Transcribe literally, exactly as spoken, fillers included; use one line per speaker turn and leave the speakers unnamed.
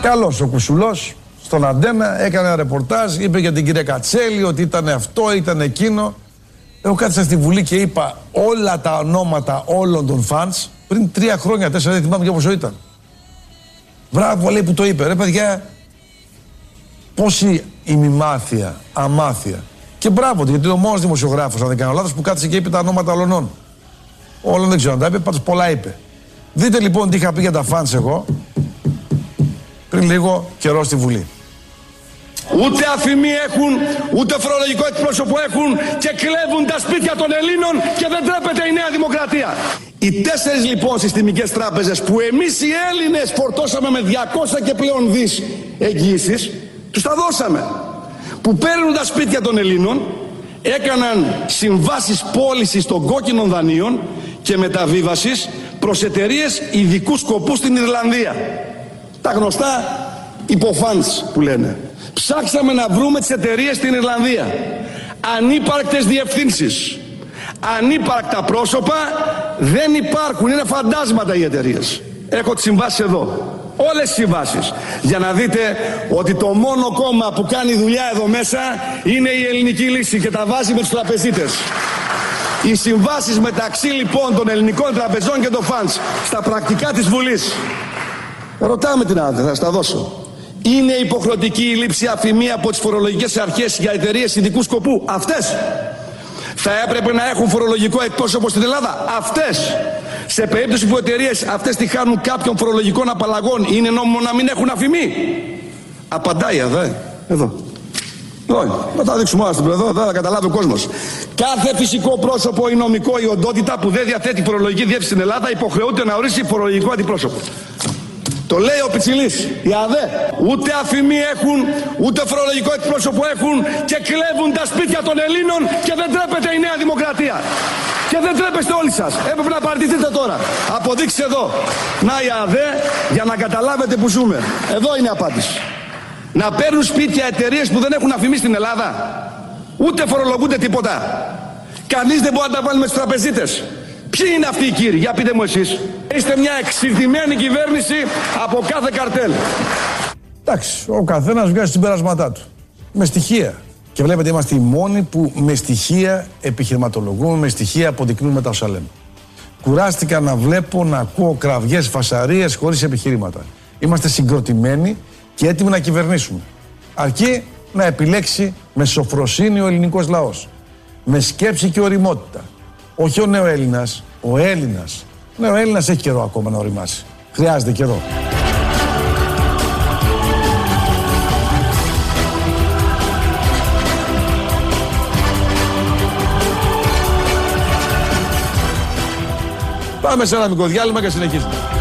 Καλός ο Κουσουλός στον Αντένα, έκανε ένα ρεπορτάζ, είπε για την κυρία Κατσέλη ότι ήταν αυτό, ήταν εκείνο. Εγώ κάθισα στη Βουλή και είπα όλα τα ονόματα όλων των φανς πριν τρία χρόνια, τέσσερα, δεν θυμάμαι για πόσο ήταν. Μπράβο, λέει, που το είπε. Ρε παιδιά, πόση ημιμάθεια, αμάθεια. Και μπράβο, γιατί είναι ο μόνος δημοσιογράφος, αν δεν κάνω λάθος, που κάθισε και είπε τα ονόματα όλων. Όλων δεν ξέρω αν τα είπε, πάντως πολλά είπε. Δείτε λοιπόν τι είχα πει για τα φανς εγώ πριν λίγο καιρό στη Βουλή.
Ούτε αφημί έχουν, ούτε φορολογικό εκπρόσωπο έχουν και κλέβουν τα σπίτια των Ελλήνων και δεν τρέπεται η Νέα Δημοκρατία. Οι τέσσερις λοιπόν συστημικές τράπεζες που εμείς οι Έλληνες φορτώσαμε με διακόσια και πλέον δις εγγύησεις, τους τα δώσαμε. Που παίρνουν τα σπίτια των Ελλήνων, έκαναν συμβάσεις πώλησης των κόκκινων δανείων και μεταβίβασης προς εταιρείες ειδικού σκοπού στην Ιρλανδία. Τα γνωστά υποφάνς που λένε. Ψάξαμε να βρούμε τις εταιρείες στην Ιρλανδία. Ανύπαρκτες διευθύνσεις, ανύπαρκτα πρόσωπα, δεν υπάρχουν, είναι φαντάσματα οι εταιρείες. Έχω τις συμβάσεις εδώ, όλες τις συμβάσεις, για να δείτε ότι το μόνο κόμμα που κάνει δουλειά εδώ μέσα είναι η Ελληνική Λύση και τα βάζει με τους τραπεζίτες. Οι συμβάσεις μεταξύ λοιπόν των ελληνικών τραπεζών και των φανς στα πρακτικά της Βουλής. Ρωτάμε την άδεια, θα σας τα δώσω. Είναι υποχρεωτική η λήψη αφημί από τις φορολογικές αρχές για εταιρείες ειδικού σκοπού. Αυτές. Θα έπρεπε να έχουν φορολογικό εκπρόσωπο στην Ελλάδα. Αυτές. Σε περίπτωση που εταιρείες αυτές τη χάνουν κάποιων φορολογικών απαλλαγών, είναι νόμιμο να μην έχουν αφημί? Απαντάει αδέ. Εδώ. Όχι, να τα δείξουμε όλα στην εδώ, δεν θα καταλάβει ο κόσμος. Κάθε φυσικό πρόσωπο ή νομικό ή οντότητα που δεν διαθέτει φορολογική διεύθυνση στην Ελλάδα υποχρεούται να ορίσει φορολογικό αντιπρόσωπο. Το λέει ο Πιτσιλής, οι ΑΔΕ. Ούτε αφημί έχουν, ούτε φορολογικό εκπρόσωπο έχουν και κλέβουν τα σπίτια των Ελλήνων και δεν τρέπεται η Νέα Δημοκρατία. Και δεν τρέπεστε όλοι σας. Έπρεπε να παραιτηθείτε τώρα. Αποδείξτε εδώ. Να οι ΑΔΕ για να καταλάβετε που ζούμε. Εδώ είναι η απάντηση. Να παίρνουν σπίτια εταιρείες που δεν έχουν αφημί στην Ελλάδα. Ούτε φορολογούνται τίποτα. Κανείς δεν μπορεί να τα βάλει με τους τραπεζίτες. Ποιοι είναι αυτοί οι κύριοι, για πείτε μου εσείς. Είστε μια εξειδημένη κυβέρνηση από κάθε καρτέλ.
Εντάξει, ο καθένας βγάζει συμπεράσματά του. Με στοιχεία. Και βλέπετε, είμαστε οι μόνοι που με στοιχεία επιχειρηματολογούμε, με στοιχεία αποδεικνύουμε τα όσα λέμε. Κουράστηκα να βλέπω, να ακούω κραυγές, φασαρίες χωρίς επιχειρήματα. Είμαστε συγκροτημένοι και έτοιμοι να κυβερνήσουμε. Αρκεί να επιλέξει με σοφροσύνη ο ελληνικός λαός. Με σκέψη και ωριμότητα. Όχι ο νεοέλληνας, ο Έλληνας. Ναι, ο Έλληνας έχει καιρό ακόμα να οριμάσει. Χρειάζεται καιρό. Πάμε σε ένα μικρό διάλειμμα και συνεχίζουμε.